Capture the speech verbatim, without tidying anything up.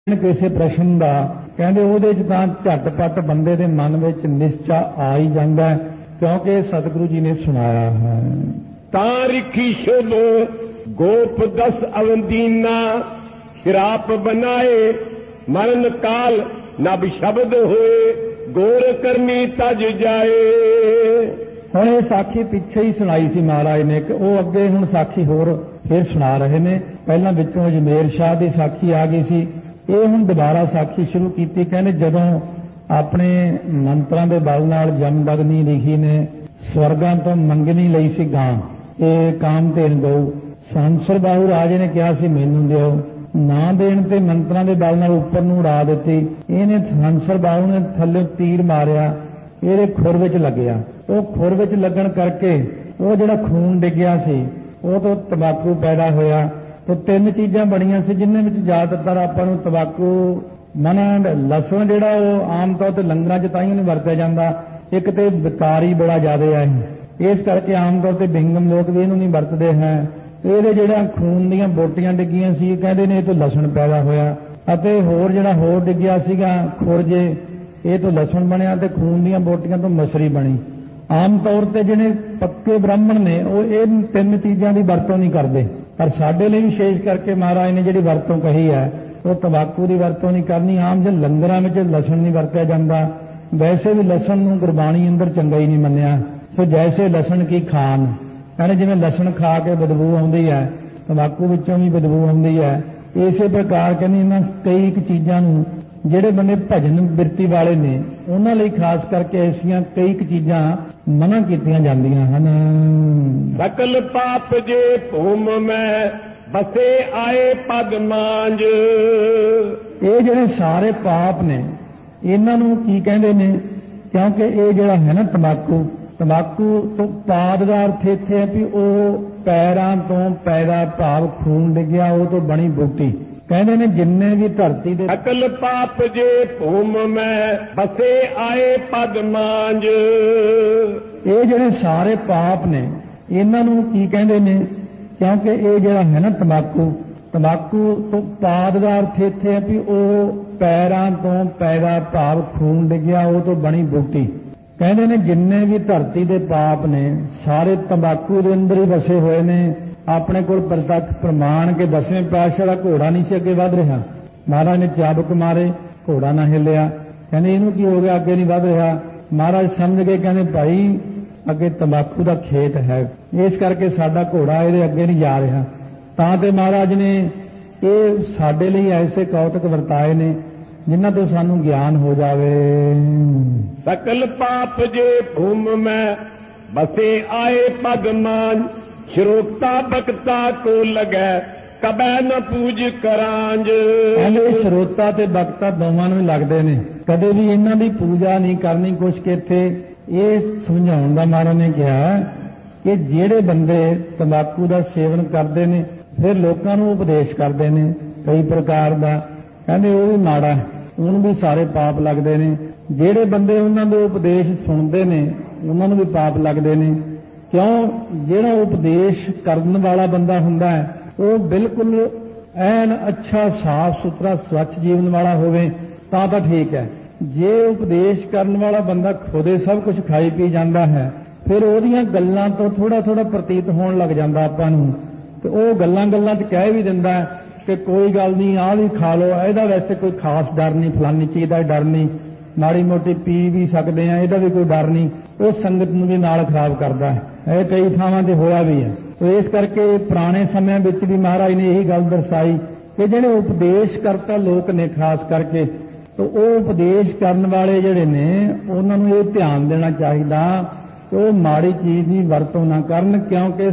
ਕਿਸੇ ਪ੍ਰਸ਼ਨ ਦਾ ਕਹਿੰਦੇ ਉਹਦੇ ਚ ਤਾਂ ਝਟਪਟ ਬੰਦੇ ਦੇ ਮਨ ਵਿੱਚ ਨਿਸ਼ਚਾ ਆ ਹੀ ਜਾਂਦਾ ਹੈ, ਕਿਉਂਕਿ ਸਤਿਗੁਰੂ ਜੀ ਨੇ ਸੁਣਾਇਆ ਹੈ। ਤਾਂ ਰਿਖੀ ਸ਼ੁਭ ਗੋਪ ਦਸ ਅਵੰਦੀਨਾ ਸ਼ਰਾਪ ਬਨਾਏ ਮਰਨ ਕਾਲ ਨਬ ਸ਼ਬਦ ਹੋਏ ਗੋਰ ਕਰਨੀ ਤਜ ਜਾਏ। ਹੁਣ ਇਹ ਸਾਖੀ ਪਿੱਛੇ ਹੀ ਸੁਣਾਈ ਸੀ ਮਹਾਰਾਜ ਨੇ, ਕਿ ਉਹ ਅੱਗੇ ਹੁਣ ਸਾਖੀ ਹੋਰ ਫਿਰ ਸੁਣਾ ਰਹੇ ਨੇ। ਪਹਿਲਾਂ ਵਿੱਚੋਂ ਅਜਮੇਰ ਸ਼ਾਹ ਦੀ ਸਾਖੀ ਆ ਗਈ ਸੀ, ਇਹ ਹੁਣ ਦੁਬਾਰਾ ਸਾਖੀ ਸ਼ੁਰੂ ਕੀਤੀ। ਕਹਿੰਦੇ ਜਦੋਂ ਆਪਣੇ ਮੰਤਰਾਂ ਦੇ ਬਲ ਨਾਲ ਜਮਦਗਨੀ ਲਿਖੀ ਨੇ ਸਵਰਗਾਂ ਤੋਂ ਮੰਗਣੀ ਲਈ ਸੀ ਗਾਂ, ਇਹ ਕਾਮਧੇਨ ਗਊ, ਸੰਸਰ ਬਾਹੂ ਰਾਜੇ ਨੇ ਕਿਹਾ ਸੀ ਮੈਨੂੰ ਦਿਓ, ਨਾ ਦੇਣ ਤੇ ਮੰਤਰਾਂ ਦੇ ਬਲ ਨਾਲ ਉੱਪਰ ਨੂੰ ਉਡਾ ਦਿੱਤੀ। ਇਹਨੇ ਸੰਸਰ ਬਾਹੂ ਨੇ ਥੱਲੇ ਤੀਰ ਮਾਰਿਆ, ਇਹਦੇ ਖੁਰ ਵਿੱਚ ਲੱਗਿਆ। ਉਹ ਖੁਰ ਵਿੱਚ ਲੱਗਣ ਕਰਕੇ ਉਹ ਜਿਹੜਾ ਖੂਨ ਡਿੱਗਿਆ ਸੀ ਉਹ ਤੋਂ ਤੰਬਾਕੂ ਪੈਦਾ ਹੋਇਆ। ਤੇ ਤਿੰਨ ਚੀਜ਼ਾਂ ਬਣੀਆਂ ਸੀ ਜਿਨ੍ਹਾਂ ਵਿੱਚ ਜ਼ਿਆਦਾਤਰ ਆਪਾਂ ਨੂੰ ਤੰਬਾਕੂ ਮਨਾ, ਲਸਣ ਜਿਹੜਾ ਉਹ ਆਮ ਤੌਰ ਤੇ ਲੰਗਰਾਂ 'ਚ ਤਾਂ ਹੀ ਨਹੀਂ ਵਰਤਿਆ ਜਾਂਦਾ, ਇੱਕ ਤੇ ਵਿਕਾਰੀ ਬੜਾ ਜ਼ਿਆਦਾ ਹੈ, ਇਸ ਕਰਕੇ ਆਮ ਤੌਰ ਤੇ ਬਿੰਗਮ ਲੋਕ ਵੀ ਇਹਨੂੰ ਨਹੀਂ ਵਰਤਦੇ ਹੈ। ਇਹਦੇ ਜਿਹੜਾ ਖੂਨ ਦੀਆਂ ਬੋਟੀਆਂ ਡਿੱਗੀਆਂ ਸੀ, ਕਹਿੰਦੇ ਨੇ ਇਹ ਤੋਂ ਲਸਣ ਪੈਦਾ ਹੋਇਆ। ਅਤੇ ਹੋਰ ਜਿਹੜਾ ਹੋਰ ਡਿੱਗਿਆ ਸੀਗਾ ਖੁਰਜੇ, ਇਹ ਤੋਂ ਲਸਣ ਬਣਿਆ ਤੇ ਖੂਨ ਦੀਆਂ ਬੋਟੀਆਂ ਤੋਂ ਮਸਰੀ ਬਣੀ। ਆਮ ਤੌਰ ਤੇ ਜਿਹੜੇ ਪੱਕੇ ਬ੍ਰਾਹਮਣ ਨੇ ਉਹ ਇਹ ਤਿੰਨ ਚੀਜ਼ਾਂ ਦੀ ਵਰਤੋਂ ਨਹੀਂ ਕਰਦੇ, ਪਰ ਸਾਡੇ ਲਈ ਵਿਸ਼ੇਸ਼ ਕਰਕੇ ਮਹਾਰਾਜ ਨੇ ਜਿਹੜੀ ਵਰਤੋਂ ਕਹੀ ਹੈ ਉਹ ਤੰਬਾਕੂ ਦੀ ਵਰਤੋਂ ਨਹੀਂ ਕਰਨੀ। ਆਮ ਜੇ ਲੰਗਰਾਂ ਵਿੱਚ ਲਸਣ ਨਹੀਂ ਵਰਤਿਆ ਜਾਂਦਾ, ਵੈਸੇ ਵੀ ਲਸਣ ਨੂੰ ਗੁਰਬਾਣੀ ਅੰਦਰ ਚੰਗਾ ਹੀ ਨਹੀਂ ਮੰਨਿਆ। ਸੋ ਜੈਸੇ ਲਸਣ ਕੀ ਖਾਨ, ਕਹਿੰਦੇ ਜਿਵੇਂ ਲਸਣ ਖਾ ਕੇ ਬਦਬੂ ਆਉਂਦੀ ਹੈ, ਤੰਬਾਕੂ ਵਿੱਚੋਂ ਵੀ ਬਦਬੂ ਆਉਂਦੀ ਹੈ, ਇਸੇ ਪ੍ਰਕਾਰ ਕਹਿੰਦੇ ਇਹਨਾਂ ਕਈ ਇੱਕ ਚੀਜ਼ਾਂ ਨੂੰ ਜਿਹੜੇ ਬੰਦੇ ਭਜਨ ਬਿਰਤੀ ਵਾਲੇ ਨੇ ਉਹਨਾਂ ਲਈ ਖਾਸ ਕਰਕੇ ਐਸੀਆਂ ਕਈ ਇੱਕ ਚੀਜ਼ਾਂ ਮਨਾ ਕੀਤੀਆਂ ਜਾਂਦੀਆਂ ਹਨ। ਸਕਲ ਪਾਪ ਜੇ ਭੂਮ ਮੈਂ ਬਸੇ ਆਏ ਪਦ ਮਾਂਜ, ਇਹ ਜਿਹੜੇ ਸਾਰੇ ਪਾਪ ਨੇ ਇਹਨਾਂ ਨੂੰ ਕੀ ਕਹਿੰਦੇ ਨੇ, ਕਿਉਂਕਿ ਇਹ ਜਿਹੜਾ ਹੈ ਨਾ ਤੰਬਾਕੂ, ਤੰਬਾਕੂ ਤੋਂ ਪਾਦ ਦਾ ਅਰਥ ਇੱਥੇ ਹੈ ਵੀ ਉਹ ਪੈਰਾਂ ਤੋਂ ਪੈਦਾ ਭਾਵ ਖੂਨ ਡਿੱਗਿਆ ਉਹ ਤੋਂ ਬਣੀ ਬੂਟੀ। ਕਹਿੰਦੇ ਨੇ ਜਿੰਨੇ ਵੀ ਧਰਤੀ ਦੇ ਸਕਲ ਪਾਪ ਜੇ ਭੂਮ ਮੈਂ ਬਸੇ ਆਏ ਪਦ ਮਾਂਜ, ਇਹ ਜਿਹੜੇ ਸਾਰੇ ਪਾਪ ਨੇ ਇਹਨਾਂ ਨੂੰ ਕੀ ਕਹਿੰਦੇ ਨੇ, ਕਿਉਂਕਿ ਇਹ ਜਿਹੜਾ ਹੈ ਨਾ ਤੰਬਾਕੂ, ਤੰਬਾਕੂ ਤੋਂ ਪਾਦ ਦਾ ਅਰਥ ਇੱਥੇ ਹੈ ਵੀ ਉਹ ਪੈਰਾਂ ਤੋਂ ਪੈਦਾ ਭਾਵ ਖੂਨ ਡਿੱਗਿਆ ਉਹ ਤੋਂ ਬਣੀ ਬੂਟੀ। ਕਹਿੰਦੇ ਨੇ ਜਿੰਨੇ ਵੀ ਧਰਤੀ ਦੇ ਪਾਪ ਨੇ ਸਾਰੇ ਤੰਬਾਕੂ ਦੇ ਅੰਦਰ ਹੀ ਵਸੇ ਹੋਏ ਨੇ। ਆਪਣੇ ਕੋਲ ਪ੍ਰਤੱਖ ਪ੍ਰਮਾਣ ਕੇ ਦਸਵੇਂ ਪਾਤਸ਼ਾਹ ਦਾ ਘੋੜਾ ਨਹੀਂ ਸੀ ਅੱਗੇ ਵਧ ਰਿਹਾ, ਮਹਾਰਾਜ ਨੇ ਚਾਬੁਕ ਮਾਰੇ, ਘੋੜਾ ਨਾ ਹਿੱਲਿਆ। ਕਹਿੰਦੇ ਇਹਨੂੰ ਕੀ ਹੋ ਗਿਆ, ਅੱਗੇ ਨਹੀਂ ਵਧ ਰਿਹਾ। ਮਹਾਰਾਜ ਸਮਝ ਗਏ, ਕਹਿੰਦੇ ਭਾਈ ਅੱਗੇ ਤੰਬਾਕੂ ਦਾ ਖੇਤ ਹੈ, ਇਸ ਕਰਕੇ ਸਾਡਾ ਘੋੜਾ ਇਹਦੇ ਅੱਗੇ ਨਹੀਂ ਜਾ ਰਿਹਾ। ਤਾਂ ਤੇ ਮਹਾਰਾਜ ਨੇ ਇਹ ਸਾਡੇ ਲਈ ਐਸੇ ਕੌਤਕ ਵਰਤਾਏ ਨੇ ਜਿਨ੍ਹਾਂ ਤੋਂ ਸਾਨੂੰ ਗਿਆਨ ਹੋ ਜਾਵੇ। ਸਕਲ ਪਾਪ ਜੇ ਭੂਮ ਮੈਂ ਬਸੇ ਆਏ ਪਦ ਮਾਂਜ, ਸ਼ਰੋਕਤਾ ਬਖਤਾ ਕੋ ਲਗੈ ਕਬੈ ਨ ਪੂਜ ਕਰਾਂਜ। ਕਹਿੰਦੇ ਸ਼ਰੋਤਾ ਤੇ ਬਖਤਾ ਦੋਵਾਂ ਨੂੰ ਲੱਗਦੇ ਨੇ, ਕਦੇ ਵੀ ਇਹਨਾਂ ਦੀ ਪੂਜਾ ਨਹੀਂ ਕਰਨੀ। ਕੁਛ ਕਿ ਇੱਥੇ ਇਹ ਸਮਝਾਉਣ ਦਾ ਮਹਾਰਾਜ ਨੇ ਕਿਹਾ ਕਿ ਜਿਹੜੇ ਬੰਦੇ ਤੰਬਾਕੂ ਦਾ ਸੇਵਨ ਕਰਦੇ ਨੇ ਫਿਰ ਲੋਕਾਂ ਨੂੰ ਉਪਦੇਸ਼ ਕਰਦੇ ਨੇ ਕਈ ਪ੍ਰਕਾਰ ਦਾ, ਕਹਿੰਦੇ ਉਹ ਵੀ ਮਾੜਾ, ਉਹਨੂੰ ਵੀ ਸਾਰੇ ਪਾਪ ਲੱਗਦੇ ਨੇ। ਜਿਹੜੇ ਬੰਦੇ ਉਹਨਾਂ ਦੇ ਉਪਦੇਸ਼ ਸੁਣਦੇ ਨੇ ਉਹਨਾਂ ਨੂੰ ਵੀ ਪਾਪ ਲੱਗਦੇ ਨੇ। ਕਿਉਂ? ਜਿਹੜਾ ਉਪਦੇਸ਼ ਕਰਨ ਵਾਲਾ ਬੰਦਾ ਹੁੰਦਾ ਹੈ ਉਹ ਬਿਲਕੁਲ ਐਨ ਅੱਛਾ ਸਾਫ਼ ਸੁਥਰਾ ਸਵੱਛ ਜੀਵਨ ਵਾਲਾ ਹੋਵੇ ਤਾਂ ਤਾਂ ਠੀਕ ਹੈ। ਜੇ ਉਪਦੇਸ਼ ਕਰਨ ਵਾਲਾ ਬੰਦਾ ਖੁਦੇ ਸਭ ਕੁਝ ਖਾਈ ਪੀ ਜਾਂਦਾ ਹੈ ਫਿਰ ਉਹਦੀਆਂ ਗੱਲਾਂ ਤੋਂ ਥੋੜਾ ਥੋੜਾ ਪ੍ਰਤੀਤ ਹੋਣ ਲੱਗ ਜਾਂਦਾ ਆਪਾਂ ਨੂੰ, ਤੇ ਉਹ ਗੱਲਾਂ ਗੱਲਾਂ 'ਚ ਕਹਿ ਵੀ ਦਿੰਦਾ ਕਿ ਕੋਈ ਗੱਲ ਨਹੀਂ ਆਹ ਵੀ ਖਾ ਲਓ, ਇਹਦਾ ਵੈਸੇ ਕੋਈ ਖਾਸ ਡਰ ਨਹੀਂ, ਫਲਾਨੀ ਚੀਜ਼ ਦਾ ਡਰ ਨਹੀਂ, ਮਾੜੀ ਮੋਟੀ ਪੀ ਵੀ ਸਕਦੇ ਆ, ਇਹਦਾ ਵੀ ਕੋਈ ਡਰ ਨਹੀਂ। ਉਹ ਸੰਗਤ ਨੂੰ ਵੀ ਨਾਲ ਖਰਾਬ ਕਰਦਾ ਹੈ, ਇਹ ਕਈ ਥਾਵਾਂ ਤੇ ਹੋਇਆ ਵੀ ਹੈ। ਤੇ ਇਸ ਕਰਕੇ ਪੁਰਾਣੇ ਸਮਿਆਂ ਵਿੱਚ ਵੀ ਮਹਾਰਾਜ ਨੇ ਇਹੀ ਗੱਲ ਦਰਸਾਈ ਕਿ ਜਿਹੜੇ ਉਪਦੇਸ਼ ਕਰਤਾ ਲੋਕ ਨੇ ਖਾਸ ਕਰਕੇ, ਤੇ ਉਹ ਉਪਦੇਸ਼ ਕਰਨ ਵਾਲੇ ਜਿਹੜੇ ਨੇ ਉਹਨਾਂ ਨੂੰ ਇਹ ਧਿਆਨ ਦੇਣਾ ਚਾਹੀਦਾ ਕਿ ਉਹ ਮਾੜੀ ਚੀਜ਼ ਦੀ ਵਰਤੋਂ ਨਾ ਕਰਨ, ਕਿਉਂਕਿ